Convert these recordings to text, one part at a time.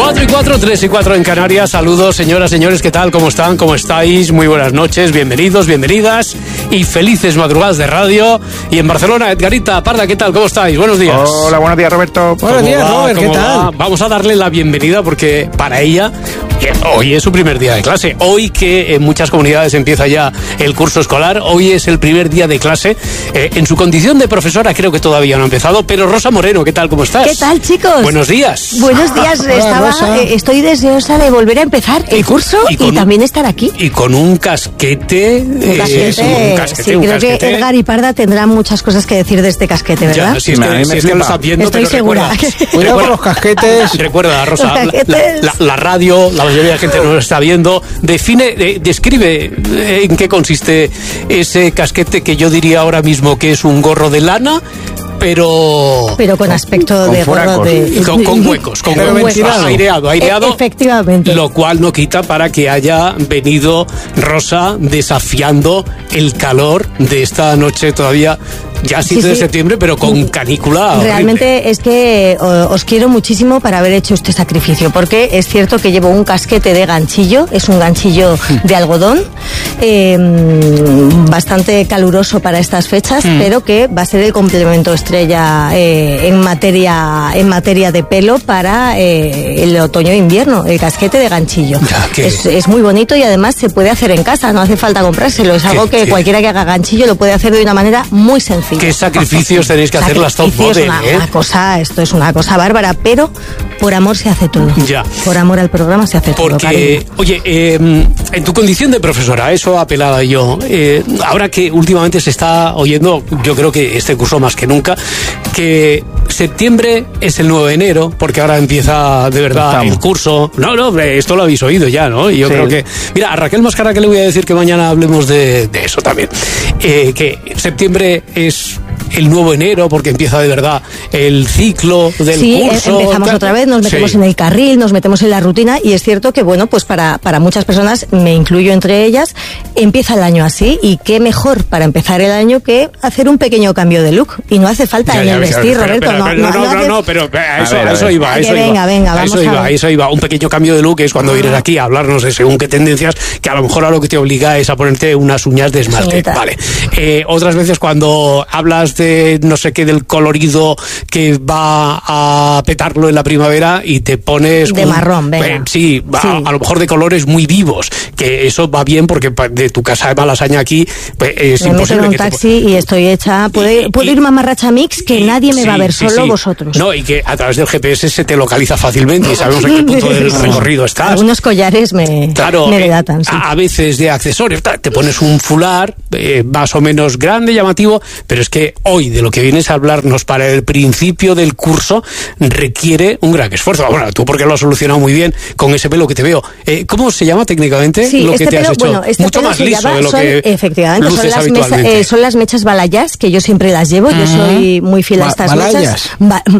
4:04, 3:04 en Canarias. Saludos, señoras, señores, ¿qué tal? ¿Cómo están? ¿Cómo estáis? Muy buenas noches, bienvenidos, bienvenidas y felices madrugadas de radio. Y en Barcelona, Edgarita Parda, ¿qué tal? ¿Cómo estáis? Buenos días. Hola, buenos días, Roberto. Buenos días, Robert, ¿qué tal? Vamos a darle la bienvenida porque para ella hoy es su primer día de clase. Hoy que en muchas comunidades empieza ya el curso escolar, hoy es el primer día de clase. En su condición de profesora creo que todavía no ha empezado, pero Rosa Moreno, ¿qué tal? ¿Cómo estás? ¿Qué tal, chicos? Buenos días. Buenos días. Estoy deseosa de volver a empezar el curso y también estar aquí. Y con un casquete. Sí, creo que Edgar y Parda tendrán muchas cosas que decir de este casquete, ¿verdad? Ya, si es que lo estás viendo, estoy segura. Cuidado con los casquetes. Recuerda, Rosa, la radio, la mayoría de la gente no lo está viendo. Describe en qué consiste ese casquete que yo diría ahora mismo que es un gorro de lana, pero con aspecto de gorro de... Con huecos, aireado. Efectivamente. Lo cual no quita para que haya venido Rosa desafiando el calor de esta noche todavía, ya 7 de septiembre, pero con canícula horrible. Realmente es que os quiero muchísimo para haber hecho este sacrificio, porque es cierto que llevo un casquete de ganchillo, es un ganchillo de algodón, bastante caluroso para estas fechas, pero que va a ser el complemento estrella en materia de pelo para el otoño e invierno, el casquete de ganchillo. Es muy bonito y además se puede hacer en casa, no hace falta comprárselo, es algo que cualquiera que haga ganchillo lo puede hacer de una manera muy sencilla. ¿Qué sacrificios tenéis que hacer las top model? Esto es una cosa bárbara, pero por amor se hace todo. Ya. Por amor al programa se hace todo. Porque, oye, en tu condición de profesora, eso apelaba yo. Ahora que últimamente se está oyendo, yo creo que este curso más que nunca, que septiembre es el nuevo enero, porque ahora empieza de verdad el curso. No, esto lo habéis oído ya, ¿no? Y yo creo que... Mira, a Raquel Mascara que le voy a decir que mañana hablemos de eso también. Que septiembre es el nuevo enero, porque empieza de verdad el ciclo del curso. Sí, empezamos otra vez, nos metemos en el carril, nos metemos en la rutina, y es cierto que, bueno, pues para muchas personas, me incluyo entre ellas, empieza el año así, y qué mejor para empezar el año que hacer un pequeño cambio de look, y no hace falta en el vestir, Roberto. Pero a eso iba. Eso iba. Un pequeño cambio de look es cuando vienes aquí a hablarnos de según qué tendencias, que a lo mejor a lo que te obliga es a ponerte unas uñas de esmalte. Vale. Otras veces cuando hablas de no sé qué, del colorido que va a petarlo en la primavera y te pones de marrón, venga. A lo mejor de colores muy vivos, que eso va bien porque de tu casa de Malasaña aquí pues, es me imposible. Me meto en un taxi y estoy hecha, puedo ir mamarracha mix, que nadie me va a ver, solo vosotros. No, y que a través del GPS se te localiza fácilmente y sabemos en qué punto del recorrido estás. Algunos collares me delatan. A veces de accesorios, te pones un fular más o menos grande, llamativo, pero es que hoy de lo que vienes a hablarnos para el principio del curso requiere un gran esfuerzo. Bueno, tú porque lo has solucionado muy bien con ese pelo que te veo. ¿Cómo se llama técnicamente lo que te has hecho? Bueno, mucho más liso de lo que efectivamente, luces habitualmente. Son las mechas balayas, que yo siempre las llevo. Yo soy muy fiel a estas mechas.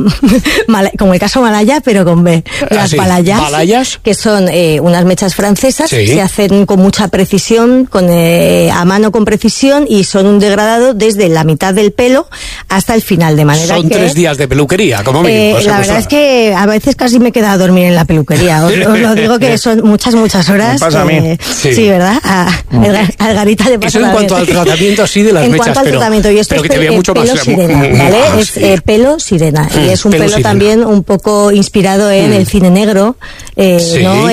Como el caso Malaya, pero con B. Las balayas, que son unas mechas francesas, se hacen con mucha precisión, a mano con precisión, y son un degradado desde la mitad del pelo hasta el final, de manera son que... 3 días de peluquería, como mínimo. La verdad es que a veces casi me he quedado a dormir en la peluquería. Os lo digo que son muchas horas. Me pasa a mí. Sí, ¿verdad? A Edgarita le pasa. Eso en cuanto al tratamiento así de las mechas. En cuanto al tratamiento, y esto pero es que te vea mucho pelo más sirena, ¿vale? Es pelo sirena, y es un pelo sirena. También un poco inspirado en el cine negro, ¿no?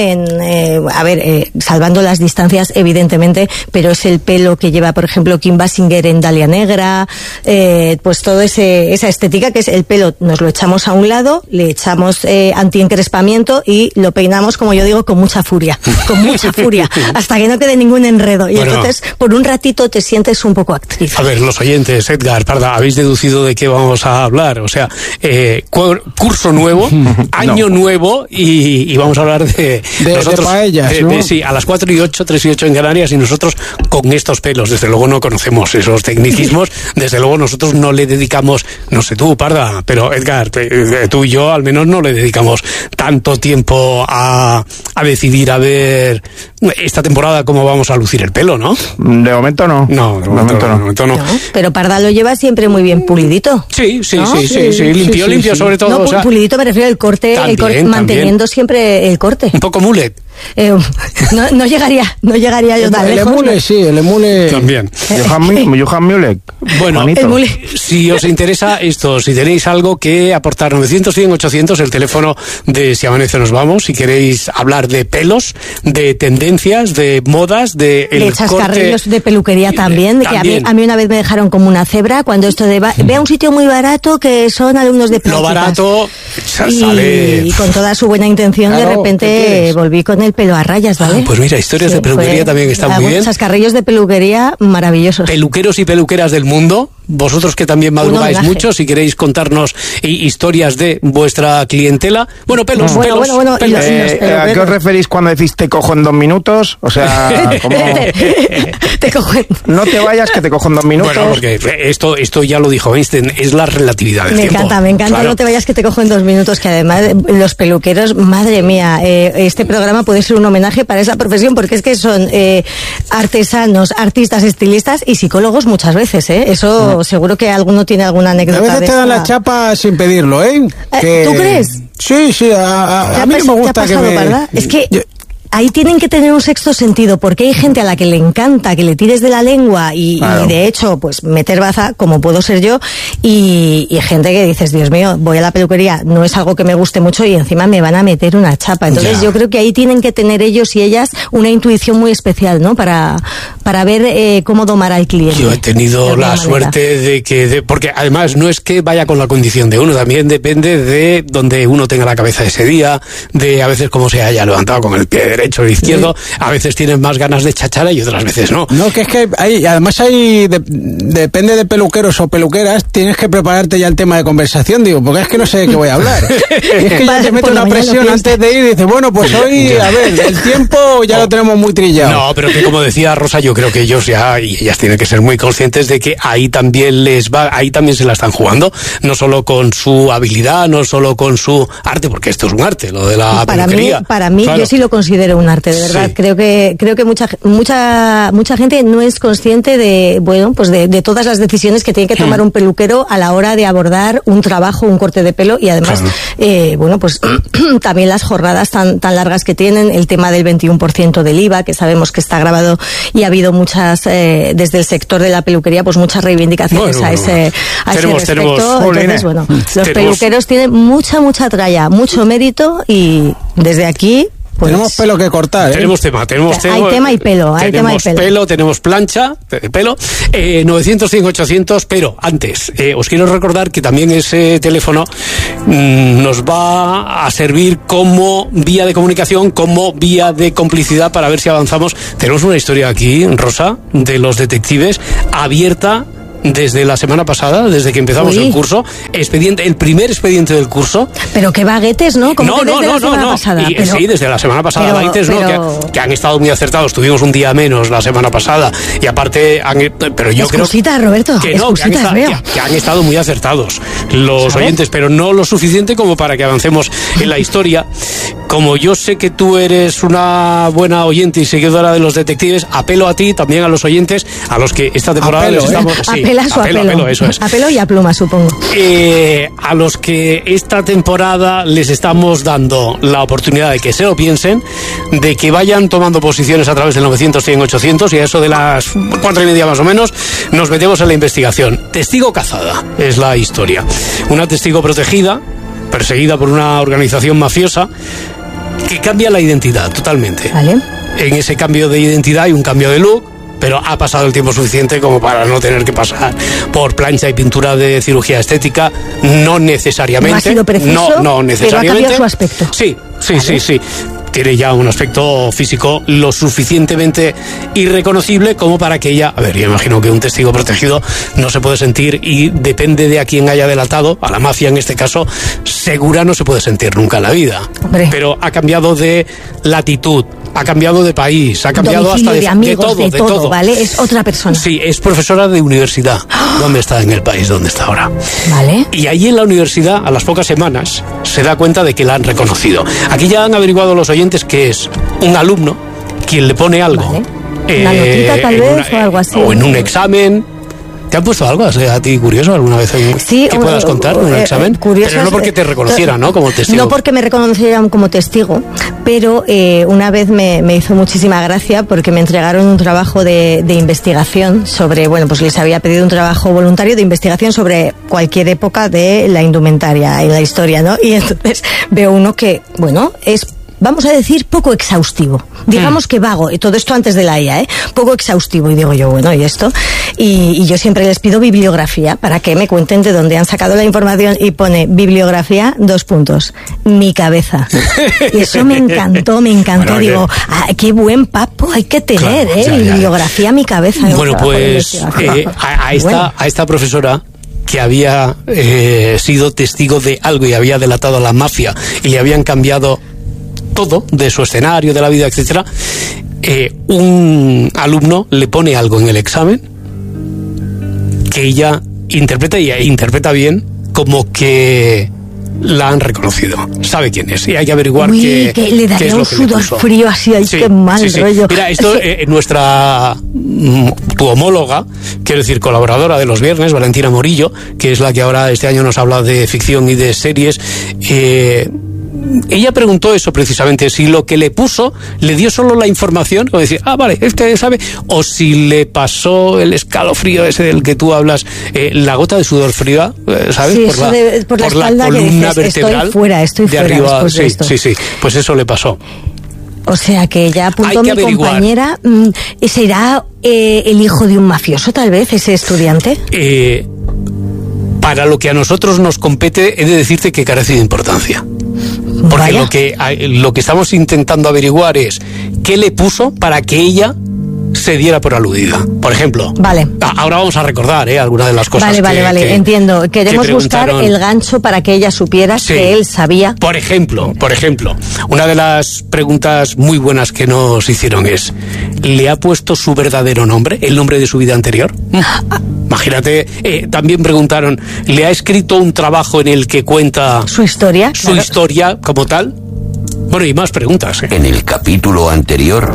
Salvando las distancias, evidentemente, pero es el pelo que lleva, por ejemplo, Kim Basinger en Dalia Negra, pues todo esa estética, que es el pelo, nos lo echamos a un lado, le echamos antiencrespamiento y lo peinamos, como yo digo, con mucha furia, hasta que no quede ningún enredo. Y entonces, por un ratito te sientes un poco actriz. A ver, los oyentes, Edgar, Parda, habéis deducido de qué vamos a hablar. O sea, curso nuevo, año nuevo, y vamos a hablar de nosotros. De paellas, ¿no? Sí, a las 4:08, 3:08 en Canarias, y nosotros con estos pelos, desde luego no conocemos esos tecnicismos, desde luego nosotros nosotros no le dedicamos, no sé tú, Parda, pero Edgar, tú y yo al menos no le dedicamos tanto tiempo a decidir a ver esta temporada cómo vamos a lucir el pelo, ¿no? De momento no. No, de momento no. Pero Parda lo lleva siempre muy bien pulidito. Sí, limpio sobre todo. No, o sea, pulidito me refiero al corte, manteniendo siempre el corte. Un poco mullet. No llegaría yo tan lejos. El emule también. Johan Mulek. Bueno, si os interesa esto, si tenéis algo que aportar, 900, 100, 800, el teléfono de Si Amanece Nos Vamos, si queréis hablar de pelos, de tendencias, de modas, de chascarrillos de peluquería también. Que a mí una vez me dejaron como una cebra cuando esto de ve a un sitio muy barato que son alumnos de plásticas. Lo barato sale. Y con toda su buena intención, de repente volví con el pelo a rayas, ¿vale? Pues mira, historias de peluquería también están muy bien. Chascarrillos de peluquería maravillosos. Peluqueros y peluqueras del mundo, vosotros que también madrugáis mucho, si queréis contarnos historias de vuestra clientela. Bueno, pelos. ¿A qué os referís cuando decís te cojo en 2 minutos? O sea, ¿cómo? Te cojo en... No te vayas, que te cojo en 2 minutos. Bueno, porque esto ya lo dijo Einstein, es la relatividad del tiempo. Me encanta, claro. No te vayas, que te cojo en 2 minutos, que además los peluqueros, madre mía, este programa puede ser un homenaje para esa profesión, porque es que son artesanos, artistas, estilistas y psicólogos muchas veces, Eso seguro que alguno tiene alguna anécdota. A veces te dan la chapa sin pedirlo, ¿eh? ¿Tú crees? Sí, a mí no me gusta que me... ¿verdad? Es que... Ahí tienen que tener un sexto sentido, porque hay gente a la que le encanta que le tires de la lengua y de hecho, pues meter baza, como puedo ser yo, y gente que dices, Dios mío, voy a la peluquería, no es algo que me guste mucho y encima me van a meter una chapa. Entonces yo creo que ahí tienen que tener ellos y ellas una intuición muy especial, ¿no? Para ver cómo domar al cliente. Yo he tenido la suerte de que, porque además no es que vaya con la condición de uno, también depende de donde uno tenga la cabeza ese día, de a veces cómo se haya levantado con el pie derecho o izquierdo, a veces tienen más ganas de chachara y otras veces no. No, que es que depende de peluqueros o peluqueras, tienes que prepararte ya el tema de conversación, porque es que no sé de qué voy a hablar. Y es que ya te mete una presión antes de ir y dices, bueno, pues hoy, a ver, el tiempo ya lo tenemos muy trillado. No, pero que como decía Rosa, yo creo que ellos ya, y ellas tienen que ser muy conscientes de que ahí también ahí también se la están jugando, no solo con su habilidad, no solo con su arte, porque esto es un arte, lo de la peluquería. Para mí, claro. Yo sí lo considero un arte, de verdad. Sí. Creo que mucha gente no es consciente de todas las decisiones que tiene que tomar un peluquero a la hora de abordar un trabajo, un corte de pelo, y además, también las jornadas tan largas que tienen, el tema del 21% del IVA, que sabemos que está grabado, y ha habido muchas, desde el sector de la peluquería, pues muchas reivindicaciones a ese respecto. Entonces, los peluqueros tienen mucha tralla, mucho mérito, y desde aquí... Pues, tenemos pelo que cortar, Tenemos tema. Hay tema y pelo. Tenemos plancha de pelo. 900, 100, 800, pero antes, os quiero recordar que también ese teléfono nos va a servir como vía de comunicación, como vía de complicidad para ver si avanzamos. Tenemos una historia aquí, Rosa, de los detectives, abierta desde la semana pasada, desde que empezamos el curso, el primer expediente del curso. Pero qué baguetes, ¿no? No. Sí, desde la semana pasada, baguetes, que han estado muy acertados. Tuvimos un día menos la semana pasada y aparte, pero yo creo Roberto, que han estado muy acertados los oyentes, pero no lo suficiente como para que avancemos en la historia. Como yo sé que tú eres una buena oyente y seguidora de los detectives, apelo a ti, también a los oyentes, a los que esta temporada les estamos... Apelo, eso es. A pelo y a pluma, supongo. A los que esta temporada les estamos dando la oportunidad de que se lo piensen, de que vayan tomando posiciones a través del 900, 100, 800, y a eso de las 4:30 más o menos, nos metemos en la investigación. Testigo cazada es la historia. Una testigo protegida, perseguida por una organización mafiosa, que cambia la identidad totalmente. Vale. En ese cambio de identidad hay un cambio de look, pero ha pasado el tiempo suficiente como para no tener que pasar por plancha y pintura de cirugía estética, no necesariamente. No ha sido preciso, no necesariamente. Pero ha cambiado su aspecto. Sí. Tiene ya un aspecto físico lo suficientemente irreconocible como para que ella... A ver, yo imagino que un testigo protegido no se puede sentir, y depende de a quién haya delatado, a la mafia en este caso, segura no se puede sentir nunca en la vida. Hombre. Pero ha cambiado de latitud ha cambiado de país, ha cambiado hasta de amigos, de todo, ¿vale? Es otra persona. Sí, es profesora de universidad. ¿Dónde está en el país? ¿Dónde está ahora? Vale. Y ahí en la universidad, a las pocas semanas, se da cuenta de que la han reconocido. Aquí ya han averiguado los oyentes que es un alumno quien le pone algo. Vale. Una notita tal vez o algo así. O en un examen. ¿Te han puesto algo a ti curioso alguna vez sí, que puedas contar en un examen? Curioso, pero no porque te reconocieran, ¿no? Como testigo. No porque me reconocieran como testigo, pero una vez me hizo muchísima gracia porque me entregaron un trabajo de investigación sobre, bueno, pues les había pedido un trabajo voluntario de investigación sobre cualquier época de la indumentaria en la historia, ¿no? Y entonces veo uno que, bueno, es, vamos a decir, poco exhaustivo. Digamos que vago, y todo esto antes de la IA, poco exhaustivo. Y digo yo, bueno, ¿y esto? Y yo siempre les pido bibliografía para que me cuenten de dónde han sacado la información, y pone bibliografía, : mi cabeza. Y eso me encantó. Bueno, digo, qué buen papo hay que tener, claro, bibliografía, mi cabeza. Bueno, pues a esta profesora que había sido testigo de algo y había delatado a la mafia y le habían cambiado todo de su escenario, de la vida, etcétera, un alumno le pone algo en el examen que ella interpreta bien como que la han reconocido, sabe quién es, y hay que averiguar que le daría un sudor frío así, qué mal rollo. Mira, esto tu homóloga, quiero decir, colaboradora de los viernes, Valentina Morillo, que es la que ahora este año nos habla de ficción y de series, ella preguntó eso precisamente, si lo que le puso le dio solo la información, o decir, vale, este sabe, o si le pasó el escalofrío ese del que tú hablas, la gota de sudor fría, ¿sabes? Sí, por la espalda, columna que dices, vertebral estoy fuera arriba, de esto. Sí, pues eso le pasó. O sea que ya apuntó mi compañera, ¿será el hijo de un mafioso tal vez, ese estudiante? Para lo que a nosotros nos compete, he de decirte que carece de importancia. Porque lo que estamos intentando averiguar es qué le puso para que ella se diera por aludida. Por ejemplo, vale. Ahora vamos a recordar algunas de las cosas. Vale, entiendo. Queremos buscar el gancho para que ella supiera que él sabía. Por ejemplo, una de las preguntas muy buenas que nos hicieron es, ¿le ha puesto su verdadero nombre, el nombre de su vida anterior? Imagínate, también preguntaron, ¿le ha escrito un trabajo en el que cuenta su historia? Su historia como tal. Bueno, y más preguntas. En el capítulo anterior...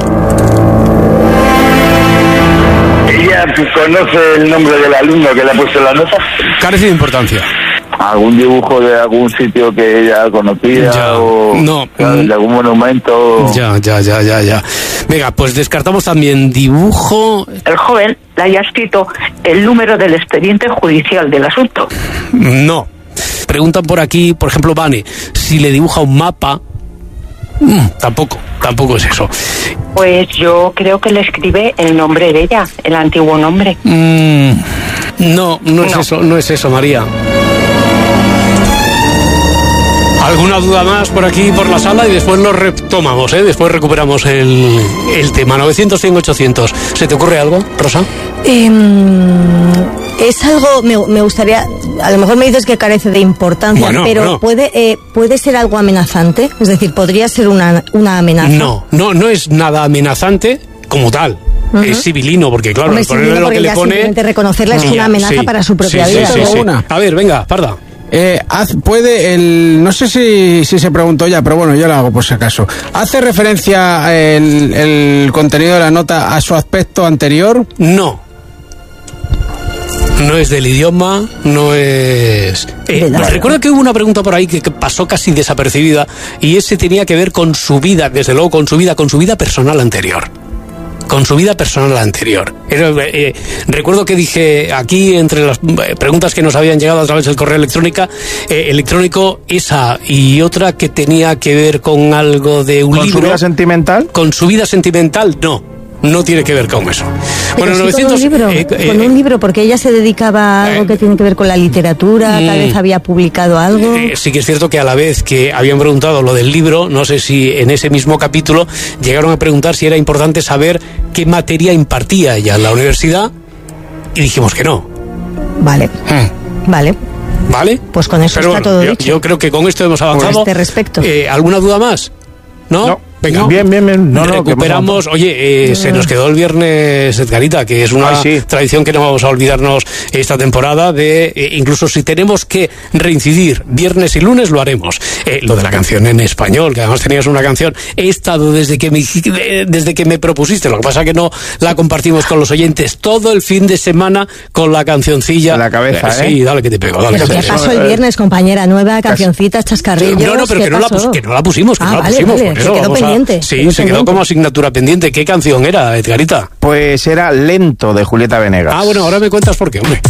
¿Ella conoce el nombre del alumno que le ha puesto la nota? Carece de importancia. ¿Algún dibujo de algún sitio que ella conocía? ¿De algún monumento? Ya. Venga, pues descartamos también dibujo. El joven le haya escrito el número del expediente judicial del asunto. No. Preguntan por aquí, por ejemplo, Vane, si le dibuja un mapa. Tampoco es eso. Pues yo creo que le escribe el nombre de ella, el antiguo nombre. No es eso, María. ¿Alguna duda más por aquí, por la sala? Y después lo retomamos, después recuperamos el tema. 900-100-800. ¿Se te ocurre algo, Rosa? Es algo, me gustaría, a lo mejor me dices que carece de importancia, pero puede ser algo amenazante, es decir, podría ser una amenaza. No es nada amenazante como tal. Es civilino, porque claro, ponerle lo que le pone... Simplemente reconocerla es una amenaza para su propia vida. Sí. A ver, venga, Parda. No sé si se preguntó ya, pero bueno, yo lo hago por si acaso. ¿Hace referencia el contenido de la nota a su aspecto anterior? No es del idioma, no es... recuerdo que hubo una pregunta por ahí que pasó casi desapercibida, y ese tenía que ver con su vida, desde luego con su vida personal anterior. Recuerdo que dije aquí, entre las preguntas que nos habían llegado a través del correo electrónico, esa y otra que tenía que ver con algo de un libro. ¿Con su vida sentimental? Con su vida sentimental, no tiene que ver con eso. Pero bueno, 900, con un libro, porque ella se dedicaba a algo que tiene que ver con la literatura, tal vez había publicado algo. Sí que es cierto que a la vez que habían preguntado lo del libro, no sé si en ese mismo capítulo llegaron a preguntar si era importante saber qué materia impartía ella en la universidad, y dijimos que no. Vale. ¿Vale? Pues con eso está todo dicho. Yo creo que con esto hemos avanzado. Por este respecto. ¿Alguna duda más? ¿No? Venga. Bien. No, recuperamos. Oye, se nos quedó el viernes, Edgarita, que es una tradición que no vamos a olvidarnos esta temporada. Incluso si tenemos que reincidir viernes y lunes, lo haremos. Lo de la canción en español, que además tenías una canción. He estado desde que me propusiste, lo que pasa que no la compartimos con los oyentes, todo el fin de semana con la cancioncilla. En la cabeza, Sí, dale que te pego. Dale. ¿Pero qué pasó el viernes, compañera? Nueva cancioncita, chascarrillos. No, pero que no la pusimos. Vale, por eso, se quedó pendiente. Se quedó como asignatura pendiente. ¿Qué canción era, Edgarita? Pues era Lento, de Julieta Venegas. Bueno, ahora me cuentas por qué, hombre.